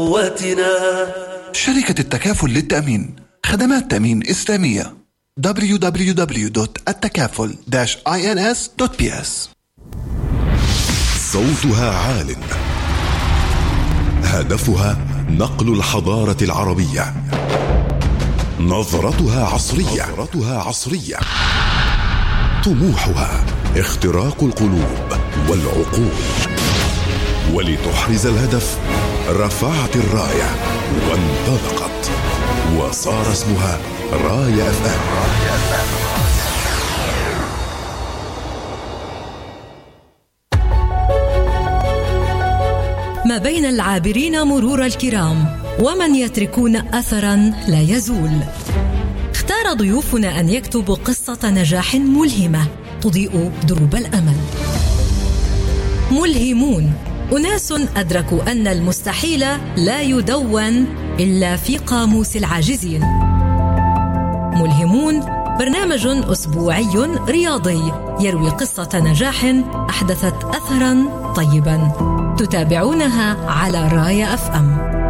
شركة التكافل للتأمين، خدمات تأمين إسلامية. www.التكافل-ins.ps. صوتها عال، هدفها نقل الحضارة العربية، نظرتها عصرية، طموحها اختراق القلوب والعقول. ولتحرز الهدف رفعت الراية وانطلقت، وصار اسمها راية FM. ما بين العابرين مرور الكرام ومن يتركون أثراً لا يزول. اختار ضيوفنا أن يكتبوا قصة نجاح ملهمة تضيء دروب الأمل. ملهمون، أناس أدركوا أن المستحيل لا يدون إلا في قاموس العاجزين. ملهمون برنامج أسبوعي رياضي يروي قصة نجاح أحدثت أثراً طيباً، تتابعونها على راية FM.